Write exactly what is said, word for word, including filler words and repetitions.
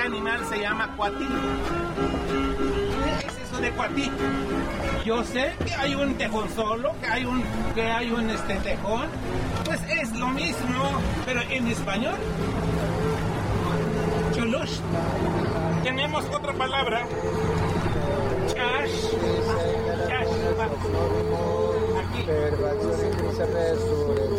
animal se llama cuatí. ¿Qué es eso de cuatí? Yo sé que hay un tejón solo, que hay un, que hay un este tejón. Pues es lo mismo, pero en español. Chulush. Tenemos otra palabra. Chash. Chash. Aquí.